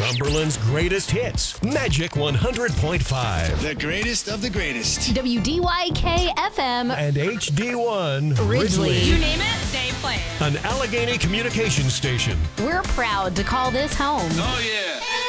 Cumberland's greatest hits. Magic 100.5. The greatest of the greatest. WDYK FM. And HD1 Ridgely. You name it, they play it. An Allegheny communication station. We're proud to call this home. Oh, yeah.